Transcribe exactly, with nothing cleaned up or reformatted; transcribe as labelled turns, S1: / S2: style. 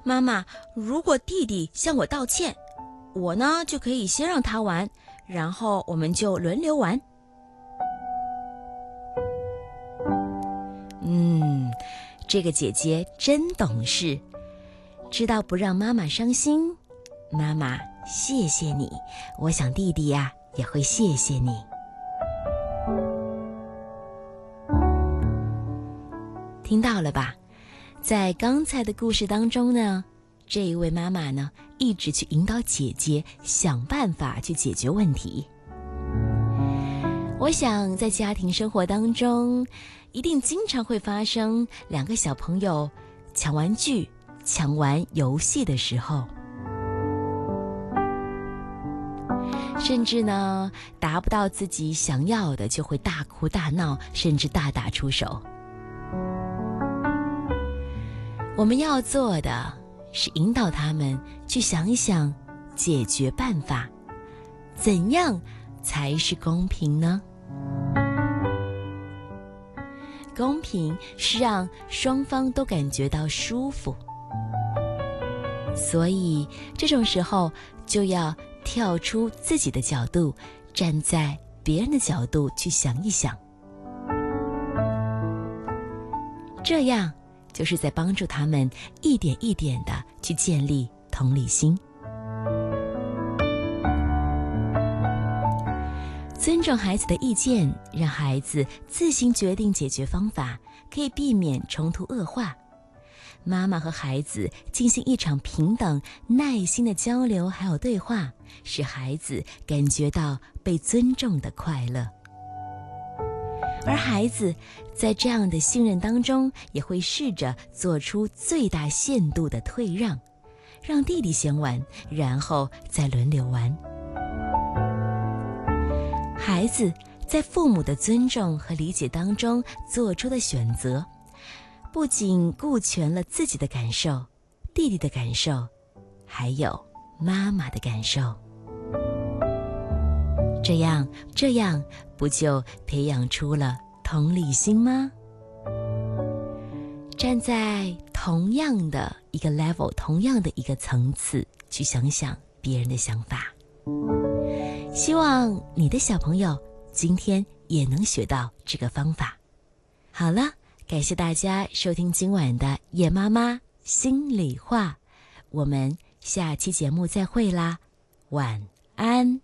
S1: 妈妈，如果弟弟向我道歉，我呢就可以先让他玩，然后我们就轮流玩。嗯，这个姐姐真懂事，知道不让妈妈伤心。妈妈，谢谢你，我想弟弟呀，也会谢谢你。听到了吧？在刚才的故事当中呢，这一位妈妈呢，一直去引导姐姐想办法去解决问题。我想在家庭生活当中，一定经常会发生两个小朋友抢玩具、抢玩游戏的时候，甚至呢，达不到自己想要的，就会大哭大闹，甚至大打出手。我们要做的是引导他们去想一想解决办法，怎样才是公平呢？公平是让双方都感觉到舒服，所以这种时候就要跳出自己的角度，站在别人的角度去想一想，这样就是在帮助他们一点一点地去建立同理心。尊重孩子的意见，让孩子自行决定解决方法，可以避免冲突恶化。妈妈和孩子进行一场平等、耐心的交流还有对话，使孩子感觉到被尊重的快乐。而孩子在这样的信任当中，也会试着做出最大限度的退让，让弟弟先玩，然后再轮流玩。孩子在父母的尊重和理解当中做出的选择，不仅顾全了自己的感受、弟弟的感受，还有妈妈的感受。这样，这样不就培养出了同理心吗？站在同样的一个 level， 同样的一个层次，去想想别人的想法。希望你的小朋友今天也能学到这个方法。好了，感谢大家收听今晚的叶妈妈心里话，我们下期节目再会啦，晚安。